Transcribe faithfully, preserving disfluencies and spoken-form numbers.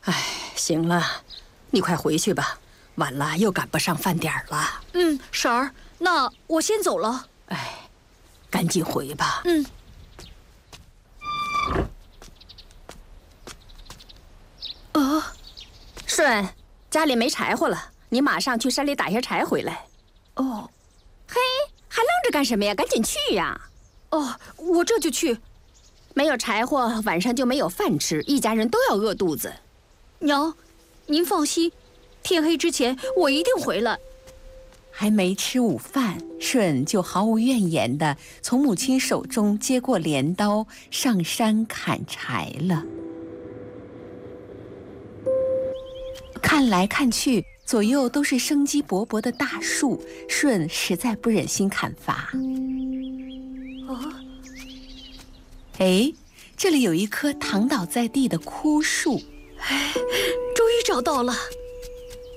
哎，行了，你快回去吧，晚了又赶不上饭点了。 嗯，婶儿，那我先走了。 哎，赶紧回吧。 嗯。啊， 顺，家里没柴火了，你马上去山里打些柴回来。 哦。 嘿，还愣着干什么呀？赶紧去呀！ 哦，我这就去。 没有柴火，晚上就没有饭吃，一家人都要饿肚子。 娘，您放心，天黑之前我一定回来。 还没吃午饭，顺就毫无怨言地从母亲手中接过镰刀，上山砍柴了。看来看去，左右都是生机勃勃的大树，顺实在不忍心砍伐。 哦， 哎，这里有一棵躺倒在地的枯树。 哎，终于找到了。